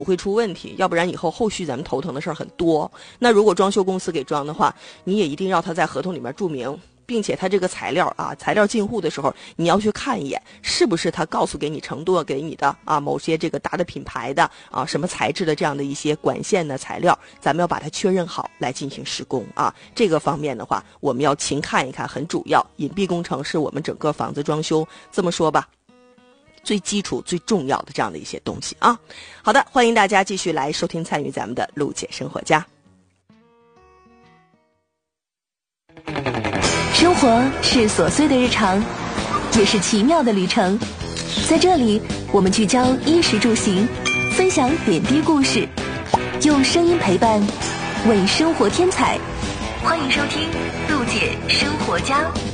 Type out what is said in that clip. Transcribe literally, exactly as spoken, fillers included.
不会出问题，要不然以后后续咱们头疼的事儿很多。那如果装修公司给装的话，你也一定要他在合同里面注明，并且他这个材料啊，材料进户的时候，你要去看一眼，是不是他告诉给你承诺给你的啊，某些这个大的品牌的啊，什么材质的这样的一些管线的材料，咱们要把它确认好来进行施工啊。这个方面的话，我们要勤看一看，很主要。隐蔽工程是我们整个房子装修，这么说吧，最基础最重要的这样的一些东西啊。好的，欢迎大家继续来收听参与咱们的陆姐生活家。 生活是琐碎的日常，也是奇妙的旅程。在这里，我们聚焦衣食住行，分享点滴故事，用声音陪伴，为生活添彩。欢迎收听陆姐生活家。